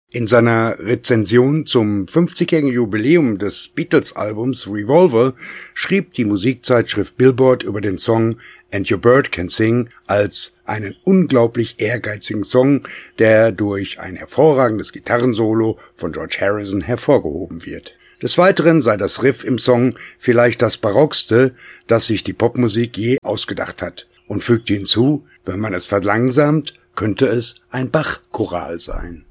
In seiner Rezension zum 50-jährigen Jubiläum des Beatles-Albums Revolver schrieb die Musikzeitschrift Billboard über den Song And Your Bird Can Sing als einen unglaublich ehrgeizigen Song, der durch ein hervorragendes Gitarrensolo von George Harrison hervorgehoben wird. Des Weiteren sei das Riff im Song vielleicht das barockste, das sich die Popmusik je ausgedacht hat, und fügte hinzu, wenn man es verlangsamt, könnte es ein Bach-Choral sein.